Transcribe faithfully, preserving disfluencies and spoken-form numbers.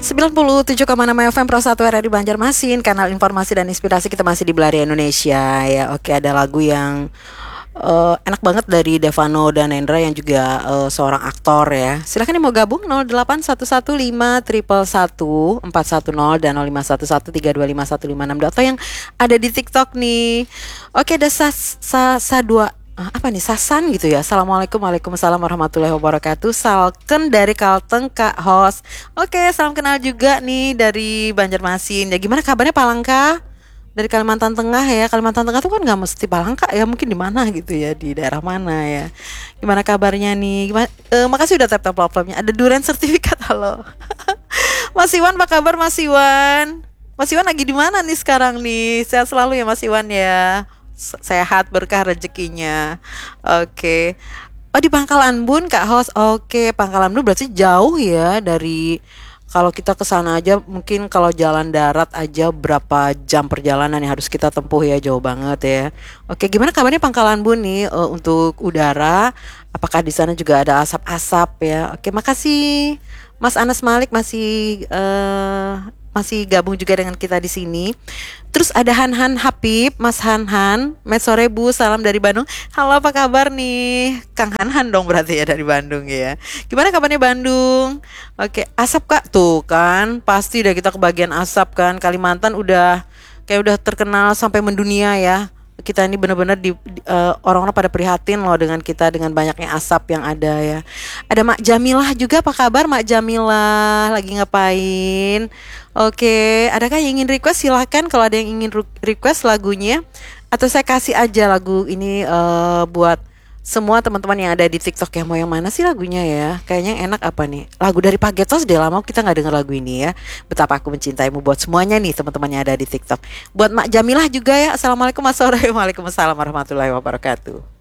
sembilan puluh tujuh koma enam F M Pro satu R R I Banjarmasin, kanal informasi dan inspirasi kita masih di Belari Indonesia ya. Oke, ada lagu yang uh, enak banget dari Devano dan Endra yang juga uh, seorang aktor ya. Silahkan yang mau gabung nol delapan satu satu lima satu satu empat satu nol dan nol lima satu satu tiga dua lima satu lima enam dua atau yang ada di TikTok nih. Oke, ada sa sa, sa dua Ah, apa nih Sasan gitu ya. Assalamualaikum, waalaikumsalam warahmatullahi wabarakatuh. Salken dari Kalteng Kak Host. Oke, salam kenal juga nih dari Banjarmasin. Ya gimana kabarnya Palangka? Dari Kalimantan Tengah ya. Kalimantan Tengah tuh kan nggak mesti Palangka ya, mungkin di mana gitu ya, di daerah mana ya. Gimana kabarnya nih? Gimana? Eh, makasih udah tap-tap love-nya. Ada durian sertifikat, halo. Mas Iwan, apa kabar Mas Iwan? Mas Iwan lagi di mana nih sekarang nih? Sehat selalu ya Mas Iwan ya. Sehat berkah rezekinya. Oke. Oh, di Pangkalan Bun Kak Host. Oke, Pangkalan Bun berarti jauh ya dari, kalau kita ke sana aja mungkin kalau jalan darat aja berapa jam perjalanan yang harus kita tempuh ya, jauh banget ya. Oke, gimana kabarnya Pangkalan Bun nih uh, untuk udara? Apakah di sana juga ada asap-asap ya? Oke, makasih Mas Anas Malik masih uh, masih gabung juga dengan kita di sini. Terus ada Han-Han Habib, Mas Han-Han, Met sore Bu, salam dari Bandung. Halo, apa kabar nih? Kang Han-Han dong berarti ya, dari Bandung ya. Gimana kabarnya Bandung? Oke, asap Kak, tuh kan pasti udah kita kebagian asap kan. Kalimantan udah kayak udah terkenal sampai mendunia ya. Kita ini benar-benar di, di uh, orang-orang pada prihatin loh dengan kita, dengan banyaknya asap yang ada ya. Ada Mak Jamilah juga, apa kabar Mak Jamilah? Lagi ngapain? Oke, adakah yang ingin request? Silahkan kalau ada yang ingin request lagunya, atau saya kasih aja lagu ini uh, buat semua teman-teman yang ada di TikTok ya. Mau yang mana sih lagunya ya? Kayaknya yang enak apa nih? Lagu dari Pagetos, udah lama kita nggak denger lagu ini ya. Betapa Aku Mencintaimu buat semuanya nih teman-teman yang ada di TikTok. Buat Mak Jamilah juga ya. Assalamualaikum, Mas sore. Waalaikumsalam warahmatullahi wabarakatuh.